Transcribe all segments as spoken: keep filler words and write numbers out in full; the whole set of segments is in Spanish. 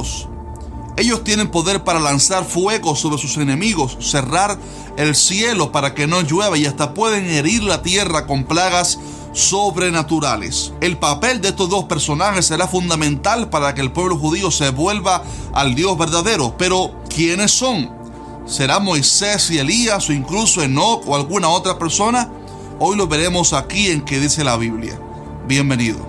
enemigos. Ellos tienen poder para lanzar fuego sobre sus enemigos, cerrar el cielo para que no llueva y hasta pueden herir la tierra con plagas sobrenaturales. El papel de estos dos personajes será fundamental para que el pueblo judío se vuelva al Dios verdadero. Pero, ¿quiénes son? ¿Será Moisés y Elías o incluso Enoc o alguna otra persona? Hoy lo veremos aquí en ¿Qué dice la Biblia? Bienvenido.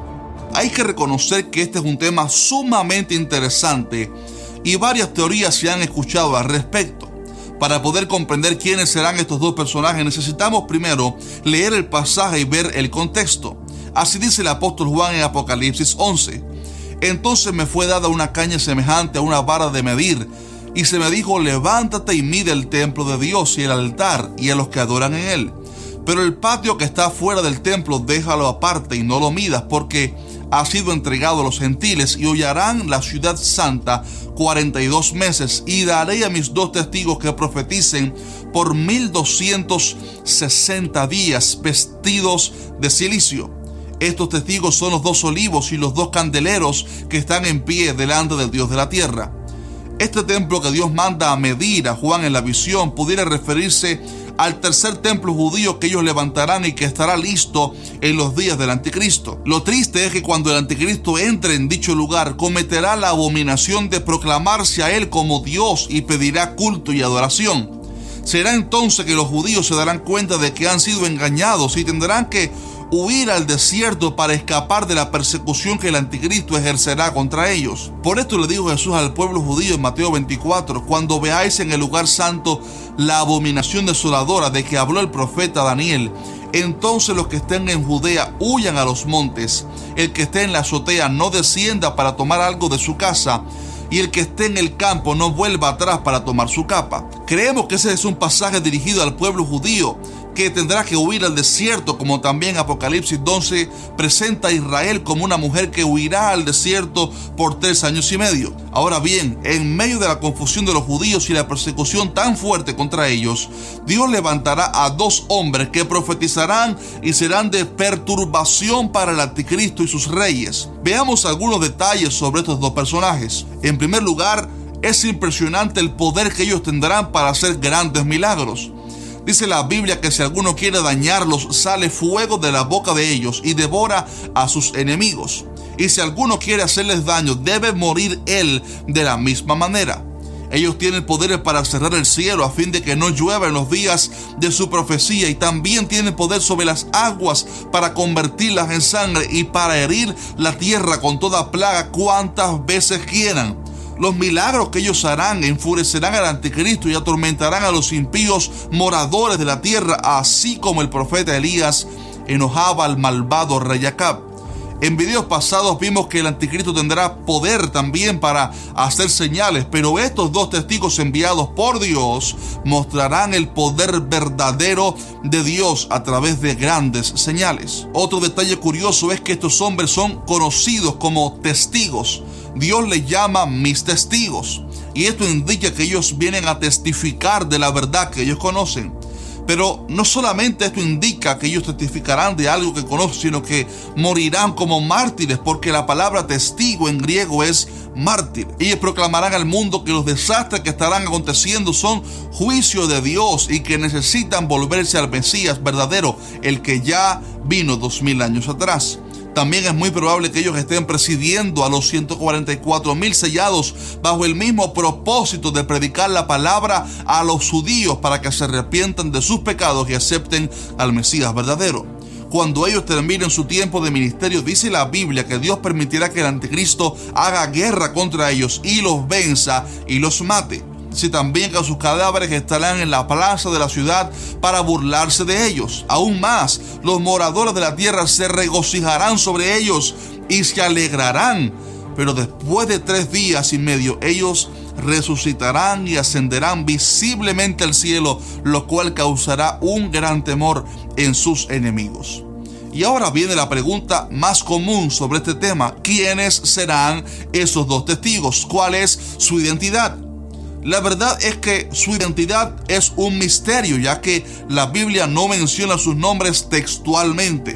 Hay que reconocer que este es un tema sumamente interesante y varias teorías se han escuchado al respecto. Para poder comprender quiénes serán estos dos personajes, necesitamos primero leer el pasaje y ver el contexto. Así dice el apóstol Juan en Apocalipsis once. Entonces me fue dada una caña semejante a una vara de medir, y se me dijo: levántate y mide el templo de Dios y el altar y a los que adoran en él. Pero el patio que está fuera del templo déjalo aparte y no lo midas, porque ha sido entregado a los gentiles y hollarán la ciudad santa cuarenta y dos meses, y daré a mis dos testigos que profeticen por mil doscientos sesenta días vestidos de cilicio. Estos testigos son los dos olivos y los dos candeleros que están en pie delante del Dios de la tierra. Este templo que Dios manda a medir a Juan en la visión pudiera referirse al tercer templo judío que ellos levantarán y que estará listo en los días del anticristo. Lo triste es que cuando el anticristo entre en dicho lugar, cometerá la abominación de proclamarse a él como Dios y pedirá culto y adoración. Será entonces que los judíos se darán cuenta de que han sido engañados y tendrán que huir al desierto para escapar de la persecución que el anticristo ejercerá contra ellos. Por esto le dijo Jesús al pueblo judío en Mateo veinticuatro: cuando veáis en el lugar santo la abominación desoladora de que habló el profeta Daniel, entonces los que estén en Judea huyan a los montes, el que esté en la azotea no descienda para tomar algo de su casa, y el que esté en el campo no vuelva atrás para tomar su capa. Creemos que ese es un pasaje dirigido al pueblo judío, que tendrá que huir al desierto, como también Apocalipsis doce presenta a Israel como una mujer que huirá al desierto por tres años y medio. Ahora bien, en medio de la confusión de los judíos y la persecución tan fuerte contra ellos, Dios levantará a dos hombres que profetizarán y serán de perturbación para el anticristo y sus reyes. Veamos algunos detalles sobre estos dos personajes. En primer lugar, es impresionante el poder que ellos tendrán para hacer grandes milagros. Dice la Biblia que si alguno quiere dañarlos, sale fuego de la boca de ellos y devora a sus enemigos. Y si alguno quiere hacerles daño, debe morir él de la misma manera. Ellos tienen poderes para cerrar el cielo a fin de que no llueva en los días de su profecía, y también tienen poder sobre las aguas para convertirlas en sangre y para herir la tierra con toda plaga cuantas veces quieran. Los milagros que ellos harán enfurecerán al anticristo y atormentarán a los impíos moradores de la tierra, así como el profeta Elías enojaba al malvado rey Acab. En videos pasados vimos que el anticristo tendrá poder también para hacer señales, pero estos dos testigos enviados por Dios mostrarán el poder verdadero de Dios a través de grandes señales. Otro detalle curioso es que estos hombres son conocidos como testigos. Dios les llama mis testigos, y esto indica que ellos vienen a testificar de la verdad que ellos conocen. Pero no solamente esto indica que ellos testificarán de algo que conocen, sino que morirán como mártires, porque la palabra testigo en griego es mártir. Ellos proclamarán al mundo que los desastres que estarán aconteciendo son juicio de Dios y que necesitan volverse al Mesías verdadero, el que ya vino dos mil años atrás. También es muy probable que ellos estén presidiendo a los ciento cuarenta y cuatro mil sellados bajo el mismo propósito de predicar la palabra a los judíos para que se arrepientan de sus pecados y acepten al Mesías verdadero. Cuando ellos terminen su tiempo de ministerio, dice la Biblia que Dios permitirá que el anticristo haga guerra contra ellos y los venza y los mate. Dice también que sus cadáveres estarán en la plaza de la ciudad para burlarse de ellos. Aún más, los moradores de la tierra se regocijarán sobre ellos y se alegrarán. Pero después de tres días y medio, ellos resucitarán y ascenderán visiblemente al cielo, lo cual causará un gran temor en sus enemigos. Y ahora viene la pregunta más común sobre este tema: ¿quiénes serán esos dos testigos? ¿Cuál es su identidad? La verdad es que su identidad es un misterio, ya que la Biblia no menciona sus nombres textualmente.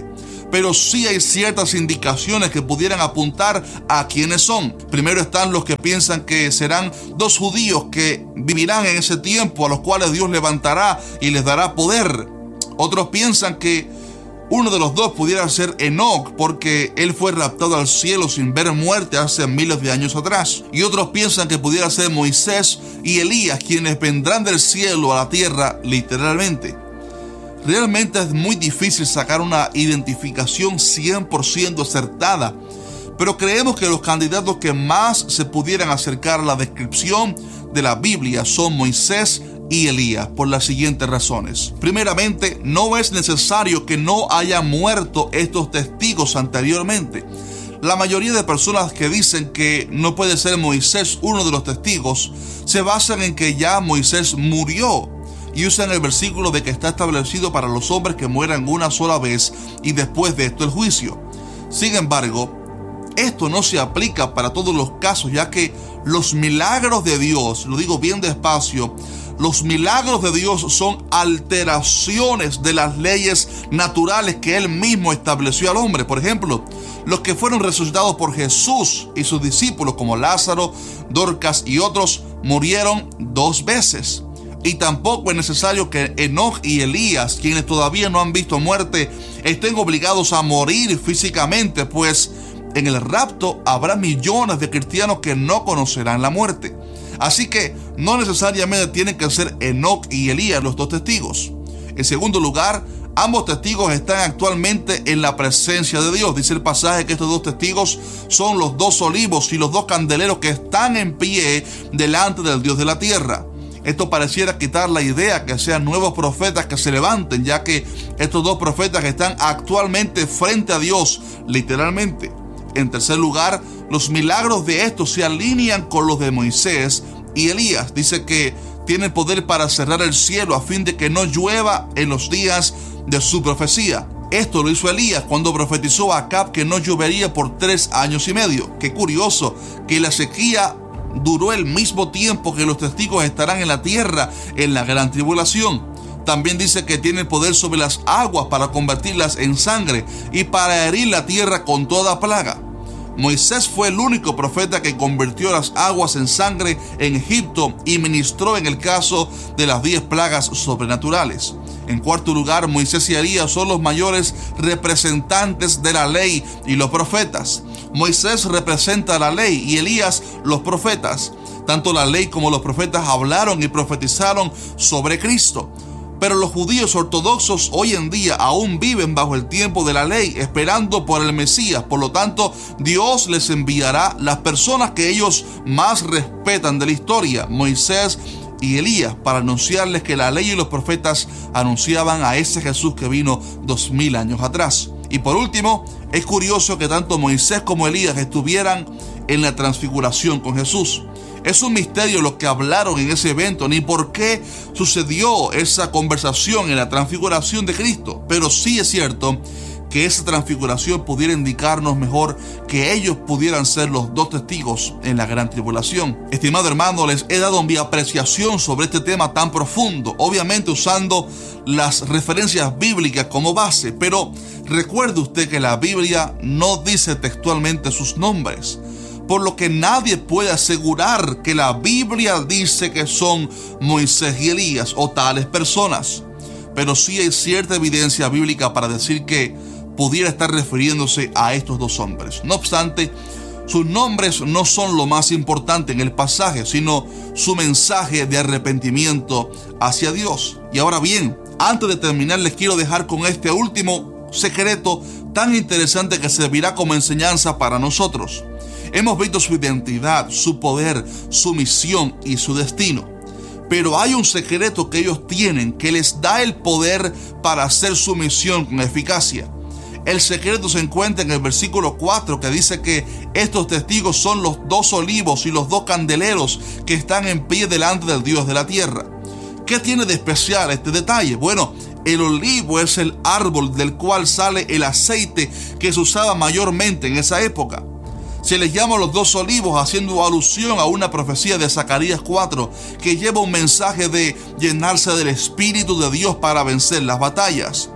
pero sí hay ciertas indicaciones que pudieran apuntar a quiénes son. Primero están los que piensan que serán dos judíos que vivirán en ese tiempo, a los cuales Dios levantará y les dará poder. Otros piensan que uno de los dos pudiera ser Enoc, porque él fue raptado al cielo sin ver muerte hace miles de años atrás. Y otros piensan que pudiera ser Moisés y Elías, quienes vendrán del cielo a la tierra literalmente. Realmente es muy difícil sacar una identificación cien por ciento acertada, pero creemos que los candidatos que más se pudieran acercar a la descripción de la Biblia son Moisés y Elías, por las siguientes razones. Primeramente, no es necesario que no hayan muerto estos testigos anteriormente. La mayoría de personas que dicen que no puede ser Moisés uno de los testigos se basan en que ya Moisés murió y usan el versículo de que está establecido para los hombres que mueran una sola vez y después de esto el juicio. Sin embargo, esto no se aplica para todos los casos, ya que los milagros de Dios, lo digo bien despacio, los milagros de Dios son alteraciones de las leyes naturales que Él mismo estableció al hombre. Por ejemplo, los que fueron resucitados por Jesús y sus discípulos, como Lázaro, Dorcas y otros, murieron dos veces. Y tampoco es necesario que Enoc y Elías, quienes todavía no han visto muerte, estén obligados a morir físicamente, pues en el rapto habrá millones de cristianos que no conocerán la muerte. Así que no necesariamente tienen que ser Enoc y Elías los dos testigos. En segundo lugar, ambos testigos están actualmente en la presencia de Dios. Dice el pasaje que estos dos testigos son los dos olivos y los dos candeleros que están en pie delante del Dios de la tierra. Esto pareciera quitar la idea que sean nuevos profetas que se levanten, ya que estos dos profetas están actualmente frente a Dios, literalmente. En tercer lugar, los milagros de estos se alinean con los de Moisés y Elías. Dice que tienen poder para cerrar el cielo a fin de que no llueva en los días de su profecía. Esto lo hizo Elías cuando profetizó a Acab que no llovería por tres años y medio. Qué curioso que la sequía duró el mismo tiempo que los testigos estarán en la tierra en la gran tribulación. También dice que tiene poder sobre las aguas para convertirlas en sangre y para herir la tierra con toda plaga. Moisés fue el único profeta que convirtió las aguas en sangre en Egipto y ministró en el caso de las diez plagas sobrenaturales. En cuarto lugar, Moisés y Elías son los mayores representantes de la ley y los profetas. Moisés representa la ley y Elías los profetas. Tanto la ley como los profetas hablaron y profetizaron sobre Cristo. Pero los judíos ortodoxos hoy en día aún viven bajo el tiempo de la ley, esperando por el Mesías. Por lo tanto, Dios les enviará las personas que ellos más respetan de la historia, Moisés y Elías, para anunciarles que la ley y los profetas anunciaban a ese Jesús que vino dos mil años atrás. Y por último, es curioso que tanto Moisés como Elías estuvieran en la transfiguración con Jesús. Es un misterio lo que hablaron en ese evento, ni por qué sucedió esa conversación en la transfiguración de Cristo. Pero sí es cierto que esa transfiguración pudiera indicarnos mejor que ellos pudieran ser los dos testigos en la gran tribulación. Estimado hermano, les he dado mi apreciación sobre este tema tan profundo, obviamente usando las referencias bíblicas como base, pero recuerde usted que la Biblia no dice textualmente sus nombres, por lo que nadie puede asegurar que la Biblia dice que son Moisés y Elías o tales personas. Pero sí hay cierta evidencia bíblica para decir que pudiera estar refiriéndose a estos dos hombres. No obstante, sus nombres no son lo más importante en el pasaje, sino su mensaje de arrepentimiento hacia Dios. Y ahora bien, antes de terminar, les quiero dejar con este último secreto tan interesante que servirá como enseñanza para nosotros. Hemos visto su identidad, su poder, su misión y su destino. Pero hay un secreto que ellos tienen que les da el poder para hacer su misión con eficacia. El secreto se encuentra en el versículo cuatro, que dice que estos testigos son los dos olivos y los dos candeleros que están en pie delante del Dios de la tierra. ¿Qué tiene de especial este detalle? Bueno, el olivo es el árbol del cual sale el aceite que se usaba mayormente en esa época. Se les llama los dos olivos haciendo alusión a una profecía de Zacarías cuatro que lleva un mensaje de llenarse del Espíritu de Dios para vencer las batallas.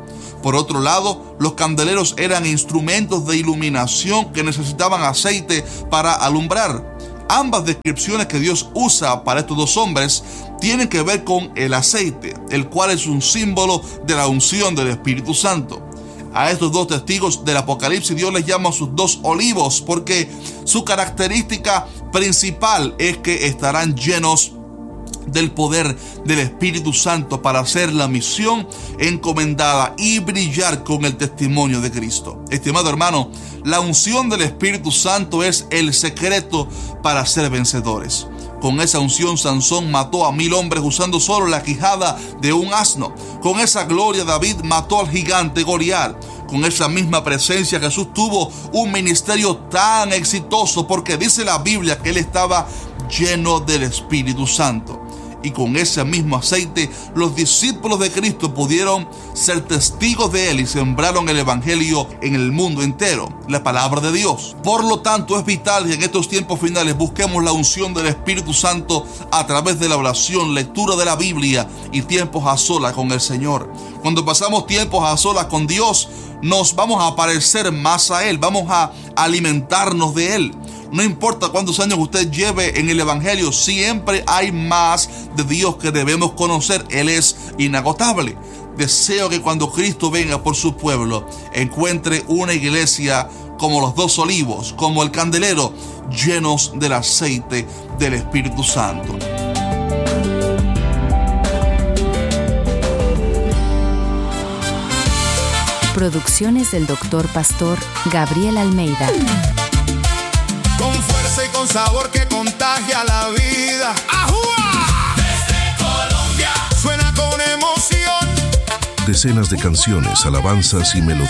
Por otro lado, los candeleros eran instrumentos de iluminación que necesitaban aceite para alumbrar. Ambas descripciones que Dios usa para estos dos hombres tienen que ver con el aceite, el cual es un símbolo de la unción del Espíritu Santo. A estos dos testigos del Apocalipsis Dios les llama sus dos olivos porque su característica principal es que estarán llenos del poder del Espíritu Santo para hacer la misión encomendada y brillar con el testimonio de Cristo. Estimado hermano, la unción del Espíritu Santo es el secreto para ser vencedores. Con esa unción Sansón mató a mil hombres usando solo la quijada de un asno. Con esa gloria David mató al gigante Goliat. Con esa misma presencia Jesús tuvo un ministerio tan exitoso porque dice la Biblia que él estaba lleno del Espíritu Santo. Y con ese mismo aceite los discípulos de Cristo pudieron ser testigos de él y sembraron el evangelio en el mundo entero, la palabra de Dios. Por lo tanto, es vital que en estos tiempos finales busquemos la unción del Espíritu Santo a través de la oración, lectura de la Biblia y tiempos a solas con el Señor. Cuando pasamos tiempos a solas con Dios, nos vamos a parecer más a Él, vamos a alimentarnos de Él. No importa cuántos años usted lleve en el evangelio, siempre hay más de Dios que debemos conocer. Él es inagotable. Deseo que cuando Cristo venga por su pueblo, encuentre una iglesia como los dos olivos, como el candelero, llenos del aceite del Espíritu Santo. Producciones del doctor Pastor Gabriel Almeida. Con fuerza y con sabor que contagia la vida. ¡Ajúa! Desde Colombia suena con emoción. Decenas de canciones, alabanzas y melodías